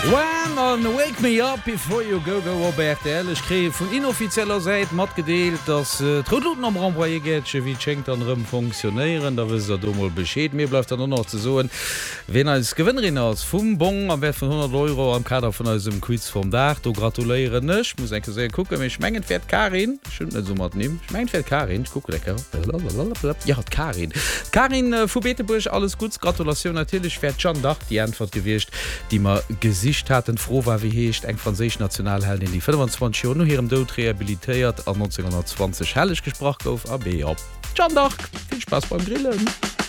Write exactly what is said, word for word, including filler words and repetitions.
When on Wake Me Up Before You Go Go Robert Ech kree vun inoffizieller Seit mat gedeelt, dats äh, Troluten am Ramboie getsche wie schenkt anëm funktionieren, da wis er dommel beschéet mir bleifft an noch ze soen. Wen als Gewinnerin ass vum Bon am Wert vun hundert Euro am Kader vun ausem Quiz vom Dach. Do gratuléieren nech, muss enke se kucke méch menggen fährt Karin schön net so mat nimm. Schmeng fährt Karin gucke lecker. Ja hat Karin. Karin äh, vu Beetebusch alles gut. Gratulation natürlich fährt schon Dach die Antwort gewircht, die ma gesicht hat froh war wie hecht eng franzisch Nationalheldin die fünfundzwanzig Jahre hier im Dod rehabilitiert an neunzehnhundertzwanzig herrlich gesprochen auf A B ab. John Dach, viel Spaß beim Grillen.